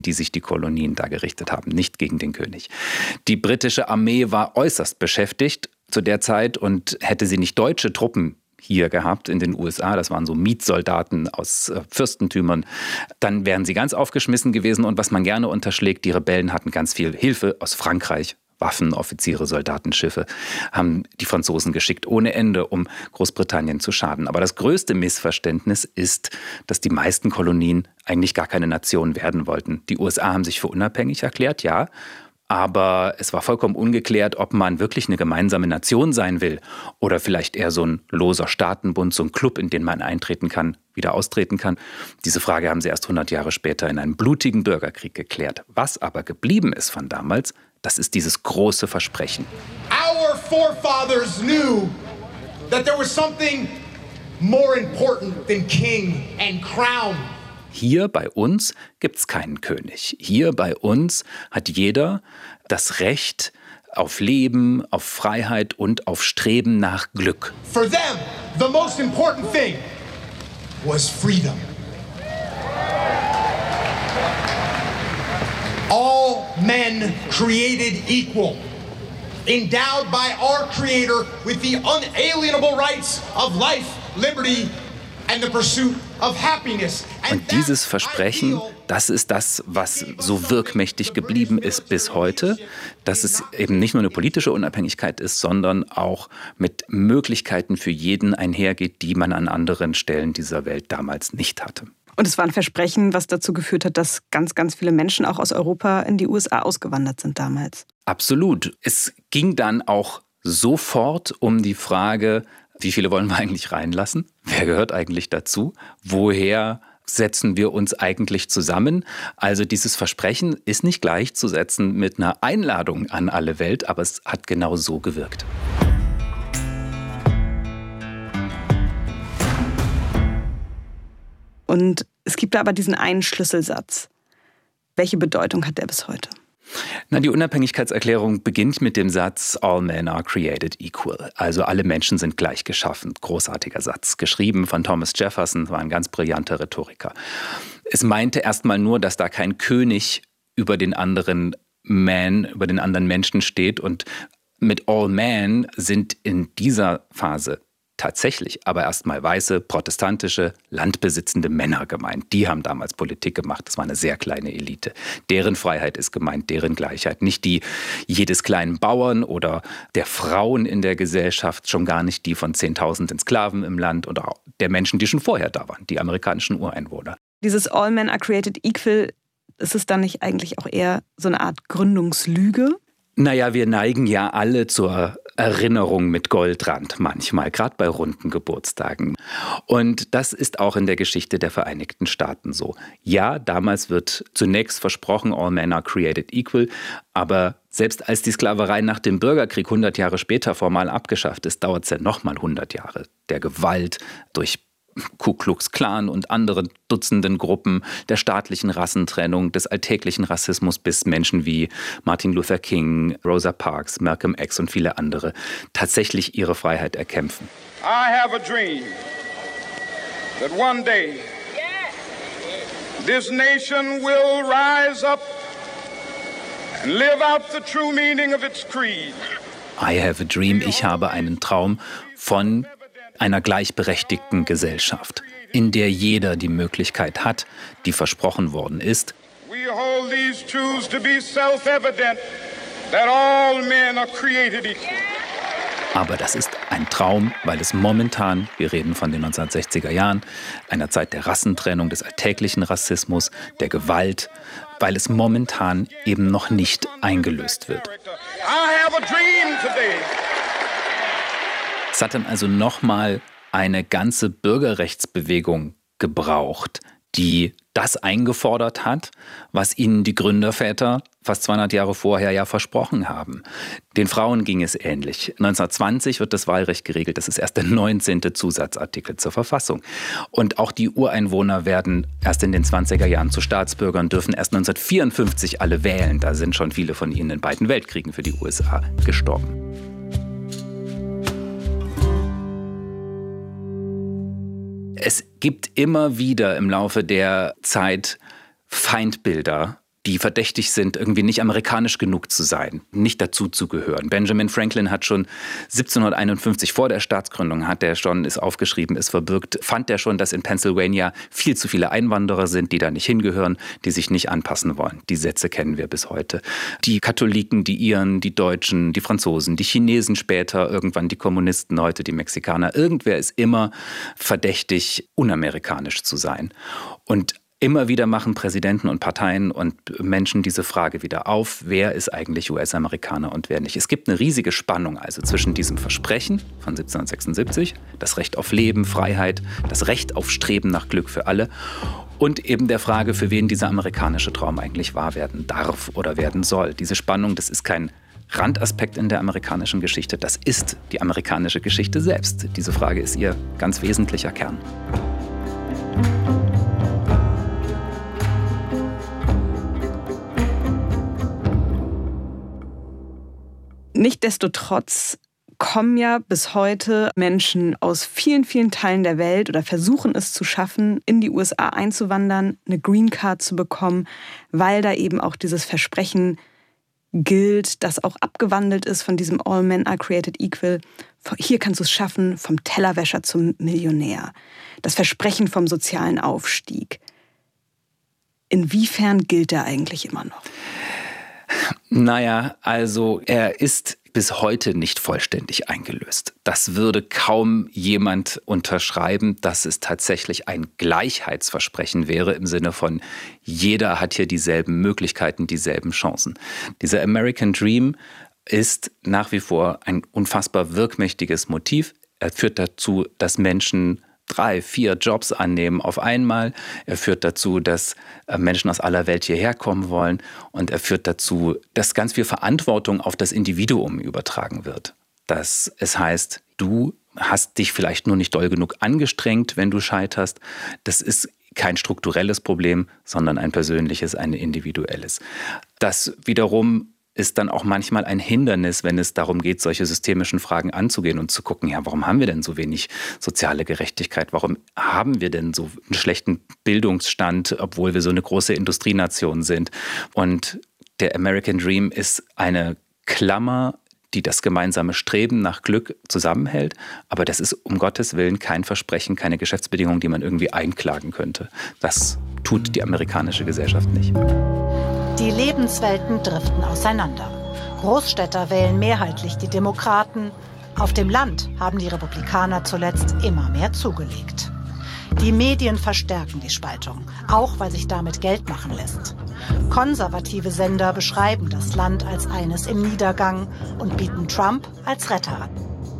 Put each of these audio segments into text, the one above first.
die sich die Kolonien da gerichtet haben, nicht gegen den König. Die britische Armee war äußerst beschäftigt zu der Zeit und hätte sie nicht deutsche Truppen hier gehabt in den USA, das waren so Mietsoldaten aus Fürstentümern, dann wären sie ganz aufgeschmissen gewesen. Und was man gerne unterschlägt, die Rebellen hatten ganz viel Hilfe aus Frankreich. Waffen, Offiziere, Soldaten, Schiffe haben die Franzosen geschickt ohne Ende, um Großbritannien zu schaden. Aber das größte Missverständnis ist, dass die meisten Kolonien eigentlich gar keine Nation werden wollten. Die USA haben sich für unabhängig erklärt, ja. Aber es war vollkommen ungeklärt, ob man wirklich eine gemeinsame Nation sein will oder vielleicht eher so ein loser Staatenbund, so ein Club, in den man eintreten kann, wieder austreten kann. Diese Frage haben sie erst 100 Jahre später in einem blutigen Bürgerkrieg geklärt. Was aber geblieben ist von damals, das ist dieses große Versprechen. Our forefathers knew that there was something more important than king and crown. Hier bei uns gibt's keinen König. Hier bei uns hat jeder das Recht auf Leben, auf Freiheit und auf Streben nach Glück. For them, the most important thing was freedom. All men created equal, endowed by our Creator with the unalienable rights of life, liberty and the pursuit of happiness. Und dieses Versprechen, das ist das, was so wirkmächtig geblieben ist bis heute, dass es eben nicht nur eine politische Unabhängigkeit ist, sondern auch mit Möglichkeiten für jeden einhergeht, die man an anderen Stellen dieser Welt damals nicht hatte. Und es war ein Versprechen, was dazu geführt hat, dass ganz, ganz viele Menschen auch aus Europa in die USA ausgewandert sind damals. Absolut. Es ging dann auch sofort um die Frage, wie viele wollen wir eigentlich reinlassen? Wer gehört eigentlich dazu? Woher setzen wir uns eigentlich zusammen? Also dieses Versprechen ist nicht gleichzusetzen mit einer Einladung an alle Welt, aber es hat genau so gewirkt. Und es gibt da aber diesen einen Schlüsselsatz. Welche Bedeutung hat der bis heute? Na, die Unabhängigkeitserklärung beginnt mit dem Satz All men are created equal. Also alle Menschen sind gleich geschaffen. Großartiger Satz. Geschrieben von Thomas Jefferson, war ein ganz brillanter Rhetoriker. Es meinte erstmal nur, dass da kein König über den anderen Man, über den anderen Menschen steht. Und mit All men sind in dieser Phase tatsächlich aber erstmal weiße, protestantische, landbesitzende Männer gemeint. Die haben damals Politik gemacht. Das war eine sehr kleine Elite. Deren Freiheit ist gemeint, deren Gleichheit. Nicht die jedes kleinen Bauern oder der Frauen in der Gesellschaft, schon gar nicht die von Zehntausenden Sklaven im Land oder der Menschen, die schon vorher da waren, die amerikanischen Ureinwohner. Dieses All men are created equal, ist es dann nicht eigentlich auch eher so eine Art Gründungslüge? Naja, wir neigen ja alle zur Erinnerung mit Goldrand manchmal, gerade bei runden Geburtstagen. Und das ist auch in der Geschichte der Vereinigten Staaten so. Ja, damals wird zunächst versprochen, all men are created equal, aber selbst als die Sklaverei nach dem Bürgerkrieg 100 Jahre später formal abgeschafft ist, dauert es ja nochmal 100 Jahre der Gewalt durch Ku Klux Klan und anderen Dutzenden Gruppen, der staatlichen Rassentrennung, des alltäglichen Rassismus bis Menschen wie Martin Luther King, Rosa Parks, Malcolm X und viele andere tatsächlich ihre Freiheit erkämpfen. I have a dream that one day this nation will rise up and live out the true meaning of its creed. I have a dream, ich habe einen Traum von einer gleichberechtigten Gesellschaft, in der jeder die Möglichkeit hat, die versprochen worden ist. We hold these truths to be self-evident, that all men are created equal. Aber das ist ein Traum, weil es momentan, wir reden von den 1960er Jahren, einer Zeit der Rassentrennung, des alltäglichen Rassismus, der Gewalt, weil es momentan eben noch nicht eingelöst wird. I have a dream today. Es hat dann also nochmal eine ganze Bürgerrechtsbewegung gebraucht, die das eingefordert hat, was ihnen die Gründerväter fast 200 Jahre vorher ja versprochen haben. Den Frauen ging es ähnlich. 1920 wird das Wahlrecht geregelt. Das ist erst der 19. Zusatzartikel zur Verfassung. Und auch die Ureinwohner werden erst in den 20er Jahren zu Staatsbürgern, dürfen erst 1954 alle wählen. Da sind schon viele von ihnen in beiden Weltkriegen für die USA gestorben. Es gibt immer wieder im Laufe der Zeit Feindbilder die verdächtig sind, irgendwie nicht amerikanisch genug zu sein, nicht dazu zu gehören. Benjamin Franklin hat schon 1751 vor der Staatsgründung, ist aufgeschrieben, ist verbürgt, fand er schon, dass in Pennsylvania viel zu viele Einwanderer sind, die da nicht hingehören, die sich nicht anpassen wollen. Die Sätze kennen wir bis heute. Die Katholiken, die Iren, die Deutschen, die Franzosen, die Chinesen später, irgendwann die Kommunisten, heute die Mexikaner. Irgendwer ist immer verdächtig, unamerikanisch zu sein. Und immer wieder machen Präsidenten und Parteien und Menschen diese Frage wieder auf, wer ist eigentlich US-Amerikaner und wer nicht. Es gibt eine riesige Spannung also zwischen diesem Versprechen von 1776, das Recht auf Leben, Freiheit, das Recht auf Streben nach Glück für alle und eben der Frage, für wen dieser amerikanische Traum eigentlich wahr werden darf oder werden soll. Diese Spannung, das ist kein Randaspekt in der amerikanischen Geschichte, das ist die amerikanische Geschichte selbst. Diese Frage ist ihr ganz wesentlicher Kern. Nichtsdestotrotz kommen ja bis heute Menschen aus vielen, vielen Teilen der Welt oder versuchen es zu schaffen, in die USA einzuwandern, eine Green Card zu bekommen, weil da eben auch dieses Versprechen gilt, das auch abgewandelt ist von diesem All Men are created equal. Hier kannst du es schaffen, vom Tellerwäscher zum Millionär. Das Versprechen vom sozialen Aufstieg. Inwiefern gilt der eigentlich immer noch? Naja, also er ist bis heute nicht vollständig eingelöst. Das würde kaum jemand unterschreiben, dass es tatsächlich ein Gleichheitsversprechen wäre im Sinne von, jeder hat hier dieselben Möglichkeiten, dieselben Chancen. Dieser American Dream ist nach wie vor ein unfassbar wirkmächtiges Motiv. Er führt dazu, dass Menschen 3, 4 Jobs annehmen auf einmal. Er führt dazu, dass Menschen aus aller Welt hierher kommen wollen. Und er führt dazu, dass ganz viel Verantwortung auf das Individuum übertragen wird. Dass es heißt, du hast dich vielleicht nur nicht doll genug angestrengt, wenn du scheiterst. Das ist kein strukturelles Problem, sondern ein persönliches, ein individuelles. Das wiederum ist dann auch manchmal ein Hindernis, wenn es darum geht, solche systemischen Fragen anzugehen und zu gucken, ja, warum haben wir denn so wenig soziale Gerechtigkeit? Warum haben wir denn so einen schlechten Bildungsstand, obwohl wir so eine große Industrienation sind? Und der American Dream ist eine Klammer, die das gemeinsame Streben nach Glück zusammenhält. Aber das ist um Gottes Willen kein Versprechen, keine Geschäftsbedingung, die man irgendwie einklagen könnte. Das tut die amerikanische Gesellschaft nicht. Die Lebenswelten driften auseinander. Großstädter wählen mehrheitlich die Demokraten. Auf dem Land haben die Republikaner zuletzt immer mehr zugelegt. Die Medien verstärken die Spaltung, auch weil sich damit Geld machen lässt. Konservative Sender beschreiben das Land als eines im Niedergang und bieten Trump als Retter an.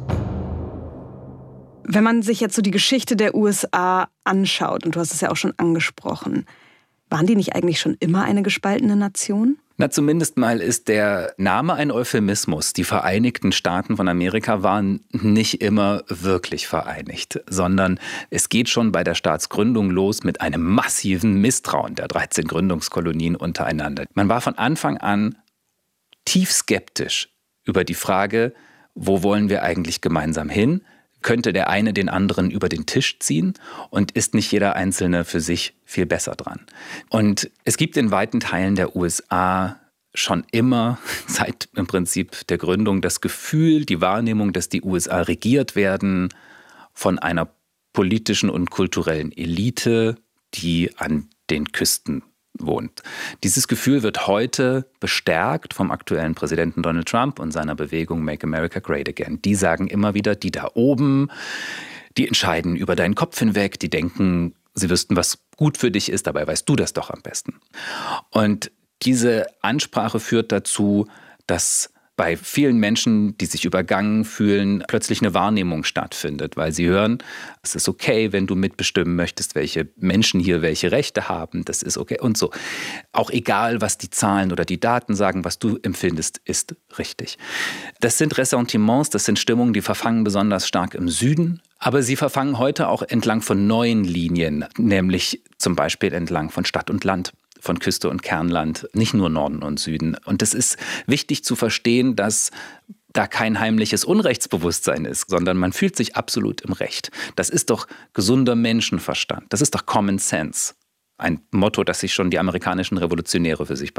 Wenn man sich jetzt so die Geschichte der USA anschaut, und du hast es ja auch schon angesprochen, waren die nicht eigentlich schon immer eine gespaltene Nation? Na, zumindest mal ist der Name ein Euphemismus. Die Vereinigten Staaten von Amerika waren nicht immer wirklich vereinigt, sondern es geht schon bei der Staatsgründung los mit einem massiven Misstrauen der 13 Gründungskolonien untereinander. Man war von Anfang an tief skeptisch über die Frage, wo wollen wir eigentlich gemeinsam hin? Könnte der eine den anderen über den Tisch ziehen und ist nicht jeder Einzelne für sich viel besser dran? Und es gibt in weiten Teilen der USA schon immer, seit im Prinzip der Gründung, das Gefühl, die Wahrnehmung, dass die USA regiert werden von einer politischen und kulturellen Elite, die an den Küsten wohnt. Dieses Gefühl wird heute bestärkt vom aktuellen Präsidenten Donald Trump und seiner Bewegung Make America Great Again. Die sagen immer wieder, die da oben, die entscheiden über deinen Kopf hinweg, die denken, sie wüssten, was gut für dich ist, dabei weißt du das doch am besten. Und diese Ansprache führt dazu, dass bei vielen Menschen, die sich übergangen fühlen, plötzlich eine Wahrnehmung stattfindet, weil sie hören, es ist okay, wenn du mitbestimmen möchtest, welche Menschen hier welche Rechte haben, das ist okay und so. Auch egal, was die Zahlen oder die Daten sagen, was du empfindest, ist richtig. Das sind Ressentiments, das sind Stimmungen, die verfangen besonders stark im Süden, aber sie verfangen heute auch entlang von neuen Linien, nämlich zum Beispiel entlang von Stadt und Land, von Küste und Kernland, nicht nur Norden und Süden. Und es ist wichtig zu verstehen, dass da kein heimliches Unrechtsbewusstsein ist, sondern man fühlt sich absolut im Recht. Das ist doch gesunder Menschenverstand. Das ist doch Common Sense. Ein Motto, das sich schon die amerikanischen Revolutionäre für sich